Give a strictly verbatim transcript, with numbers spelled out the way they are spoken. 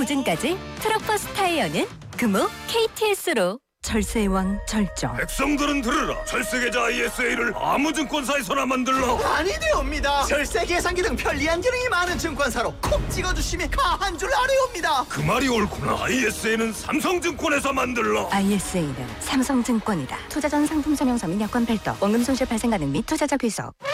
보증까지 트럭버스 타이어는 금호 케이티에스로 절세의 왕 절정. 백성들은 들으라. 절세계좌 아이에스에이를 아무 증권사에서나 만들라. 아니되옵니다. 절세 계산기 등 편리한 기능이 많은 증권사로 콕 찍어주시면 가한 줄 아뢰옵니다. 그 말이 옳구나. 아이에스에이는 삼성증권에서 만들라. 아이에스에이는 삼성증권이다. 투자 전 상품 설명서 및 여건 별도, 원금 손실 발생 가능 및 투자자 귀속.